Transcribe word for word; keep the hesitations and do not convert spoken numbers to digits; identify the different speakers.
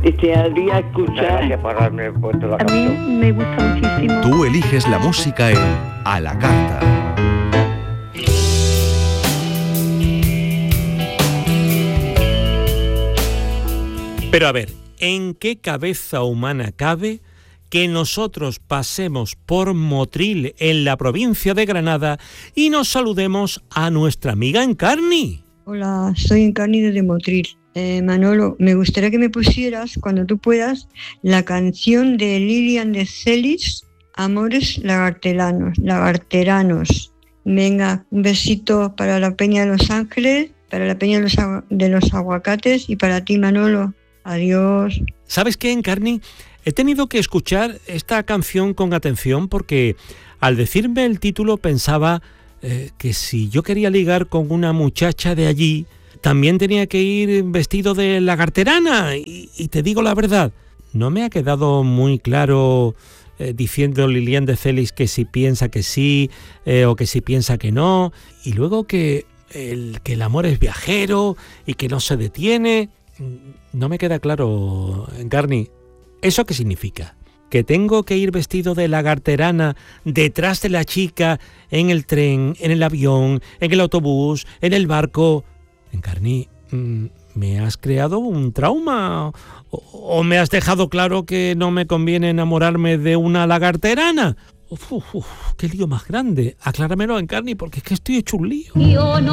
Speaker 1: desearía escuchar.
Speaker 2: Gracias por haberme puesto la
Speaker 3: A mí
Speaker 2: canción.
Speaker 3: me gusta muchísimo.
Speaker 4: Tú eliges la música en A la Carta.
Speaker 5: Pero a ver, ¿en qué cabeza humana cabe que nosotros pasemos por Motril, en la provincia de Granada, y nos saludemos a nuestra amiga Encarni?
Speaker 6: Hola, soy Encarni de Motril. Eh, Manolo, me gustaría que me pusieras, cuando tú puedas, la canción de Lilian de Celis, Amores lagartelanos, lagarteranos. Venga, un besito para la Peña de Los Ángeles, para la Peña de los, agu- de los Aguacates y para ti, Manolo. Adiós.
Speaker 5: ¿Sabes qué, Encarni? He tenido que escuchar esta canción con atención porque al decirme el título pensaba eh, que si yo quería ligar con una muchacha de allí, también tenía que ir vestido de lagarterana. Y, y te digo la verdad, no me ha quedado muy claro eh, diciendo Lilian de Celis que si piensa que sí eh, o que si piensa que no. Y luego que el, que el amor es viajero y que no se detiene. No me queda claro, Encarni. ¿Eso qué significa? ¿Que tengo que ir vestido de lagarterana detrás de la chica en el tren, en el avión, en el autobús, en el barco? Encarni, ¿me has creado un trauma? ¿O, o me has dejado claro que no me conviene enamorarme de una lagarterana? Uf, uf, uf, ¡qué lío más grande! Acláramelo, Encarni, porque es que estoy hecho un lío.
Speaker 7: Yo no